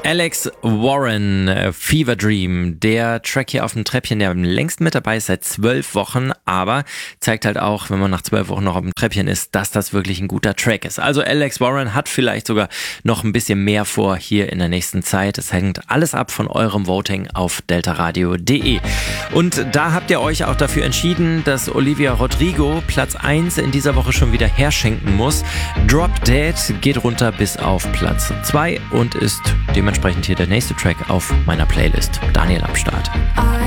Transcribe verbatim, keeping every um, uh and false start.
Alex Warren, äh, Fever Dream, der Track hier auf dem Treppchen, der am längsten mit dabei ist, seit zwölf Wochen, aber zeigt halt auch, wenn man nach zwölf Wochen noch auf dem Treppchen ist, dass das wirklich ein guter Track ist. Also Alex Warren hat vielleicht sogar noch ein bisschen mehr vor hier in der nächsten Zeit. Es hängt alles ab von eurem Voting auf deltaradio punkt de. Und da habt ihr euch auch dafür entschieden, dass Olivia Rodrigo Platz eins in dieser Woche schon wieder herschenken muss. Drop Dead geht runter bis auf Platz zwei und ist dementsprechend hier der nächste Track auf meiner Playlist. Daniel am Start.